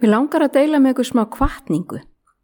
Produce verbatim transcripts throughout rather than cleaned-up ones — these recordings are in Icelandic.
Mér langar að deila með ykkur smá hvatningu.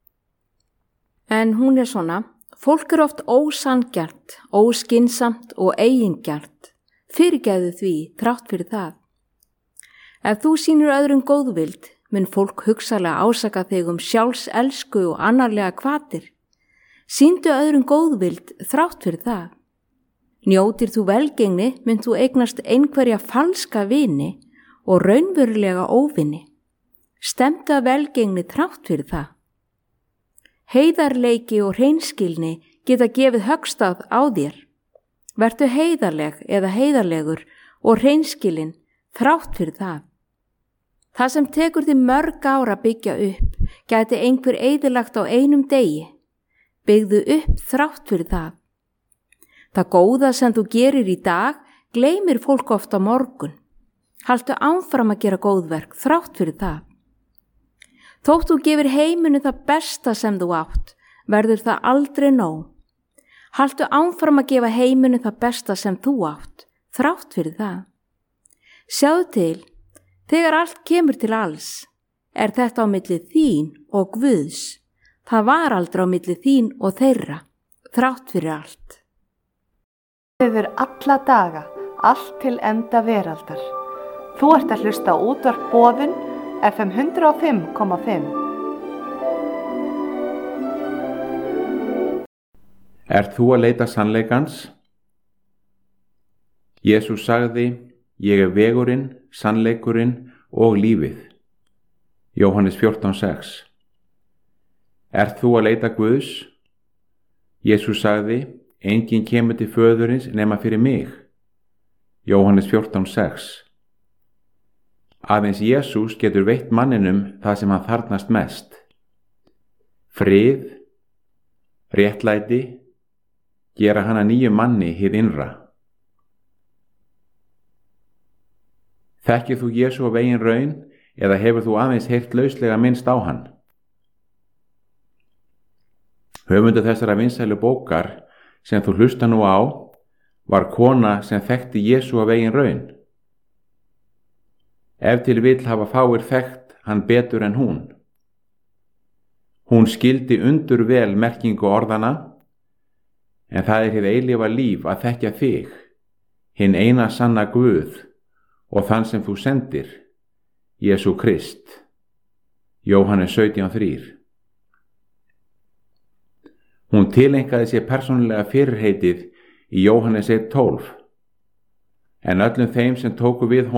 En hún er svona, fólk er oft ósanngjarnt, óskynsamt og eigingjarnt. Fyrirgefðu því, þrátt fyrir það. Ef þú sýnir öðrum góðvild, mun fólk hugsalega ásaka þig um sjálfselsku og annarlega hvatir. Sýndu öðrum góðvild, þrátt fyrir það. Njótir þú velgengni, mun þú eignast einhverja falska vini og raunverulega óvini. Stemdu að velgengni þrátt fyrir það. Heiðarleiki og hreinskilni geta gefið höggstað á þér. Vertu heiðarleg eða heiðarlegur og hreinskilin þrátt fyrir það. Það sem tekur þig mörg ára að byggja upp, gæti einhver eyðilagt á einum degi. Byggðu upp þrátt fyrir það. Það góða sem þú gerir í dag, gleymir fólk oft á morgun. Haltu áfram að gera góðverk þrátt fyrir það. Þótt þú gefur heiminu það besta sem þú átt, verður það aldrei nóg. Haltu áfram að gefa heiminu það besta sem þú átt, þrátt fyrir það. Sjáðu til, þegar allt kemur til alls, er þetta á milli þín og Guðs. Það var aldrei á milli þín og þeirra, þrátt fyrir allt. Yfir alla daga, allt til enda veraldar. Þú ert að hlusta á útvarp Boðun, F M hundrað og fimm komma fimm. Ert þú að leita sannleikans? Jesús sagði, ég er vegurinn, sannleikurinn og lífið. Jóhannes fjórtán sex. Ert þú að leita Guðs? Jesús sagði, enginn kemur til föðurins nema fyrir mig. Jóhannes fjórtán sex. Aðeins Jesús getur veitt manninum það sem hann þarfnast mest. Frið, réttlæti, gera hann að nýjum manni hið innra. Þekkir þú Jesú af eigin raun eða hefur þú aðeins heyrt lauslega minnst á hann? Höfundur þessara vinsælu bókar sem þú hlusta nú á var kona sem þekkti Jesú af eigin raun. Ef til vill hafa fáir þekkt hann betur en hún. Hún skildi undur vel merkingu orðana, en það er hið eilífa líf að þekkja þig, hinn eina sanna Guð og þann sem þú sendir, Jesú Krist. Jóhannes sautján þrjú. Hún tileinkaði sér persónulega fyrirheitið í Jóhannes einn tólf, en öllum þeim sem tóku við honum